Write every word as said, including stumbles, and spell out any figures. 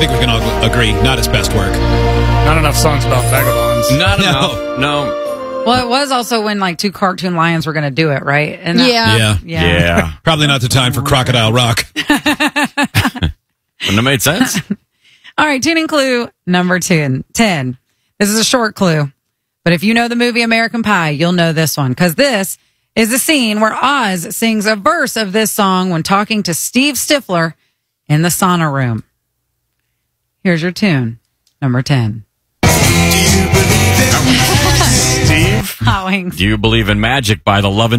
think we can all agree, not his best work. Not enough songs about vagabonds. Not No. enough. No. Well, it was also when like two cartoon lions were going to do it, right? And that- Yeah. Yeah. yeah. Yeah. Probably not the time for Crocodile Rock. Wouldn't have made sense. All right, tuning clue number ten. ten. This is a short clue, but if you know the movie American Pie, you'll know this one because this is a scene where Oz sings a verse of this song when talking to Steve Stifler in the sauna room. Here's your tune, number ten. Steve? Hot Wings. Do you believe in magic by the Love and